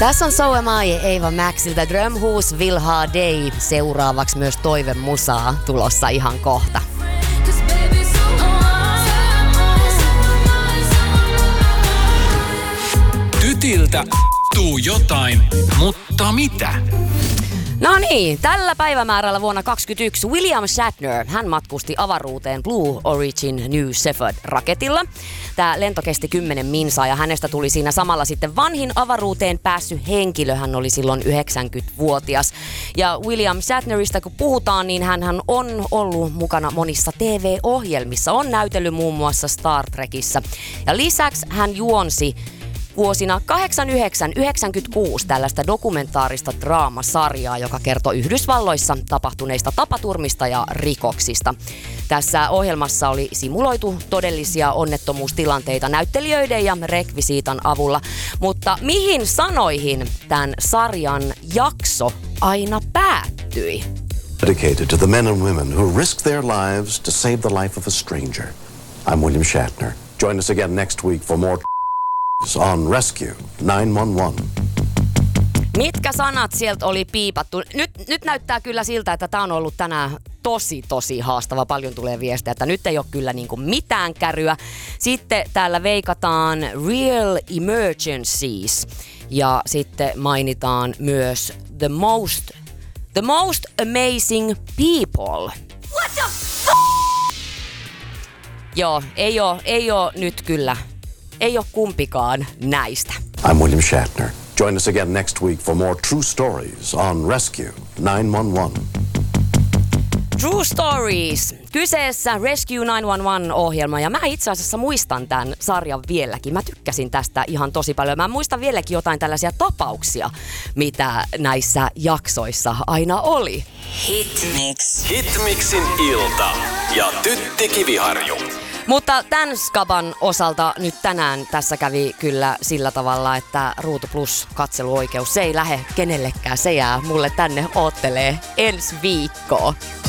Tässä on So Am I, Eva Maxilta, Drömhus Vill Ha Dig. Seuraavaksi myös toivemusaa tulossa ihan kohta. Tytiltä tuu jotain, mutta mitä? No niin, tällä päivämäärällä vuonna 2021 William Shatner, hän matkusti avaruuteen Blue Origin New Shepard-raketilla. Tämä lento kesti 10 minsaa ja hänestä tuli siinä samalla sitten vanhin avaruuteen päässyt henkilö. Hän oli silloin 90-vuotias. Ja William Shatnerista kun puhutaan, niin hän on ollut mukana monissa TV-ohjelmissa. On näytellyt muun muassa Star Trekissä. Ja lisäksi hän juonsi vuosina 89-96 tällaista dokumentaarista draamasarjaa, joka kertoi Yhdysvalloissa tapahtuneista tapaturmista ja rikoksista. Tässä ohjelmassa oli simuloitu todellisia onnettomuustilanteita näyttelijöiden ja rekvisiitan avulla, mutta mihin sanoihin tämän sarjan jakso aina päättyi? Dedicated to the men and women who risk their lives to save the life of a stranger. I'm William Shatner. Join us again next week for more on Rescue 911. Mitkä sanat sieltä oli piipattu? Nyt näyttää kyllä siltä, että tämä on ollut tänään tosi haastava. Paljon tulee viestiä, että nyt ei ole kyllä niinku mitään käryä. Sitten täällä veikataan Real Emergencies. Ja sitten mainitaan myös The most amazing people. What the Joo, ei oo nyt kyllä. Ei ole kumpikaan näistä. I'm William Shatner. Join us again next week for more true stories on Rescue 911. True Stories. Kyseessä Rescue 911-ohjelma ja mä itse asiassa muistan tämän sarjan vieläkin. Mä tykkäsin tästä ihan tosi paljon. Mä muistan vieläkin jotain tällaisia tapauksia, mitä näissä jaksoissa aina oli. Hitmix. Hitmixin ilta ja Tytti Kiviharju. Mutta tämän skaban osalta nyt tänään tässä kävi kyllä sillä tavalla, että Ruutu Plus katseluoikeus, se ei lähde kenellekään, se jää mulle tänne oottelee ensi viikkoon.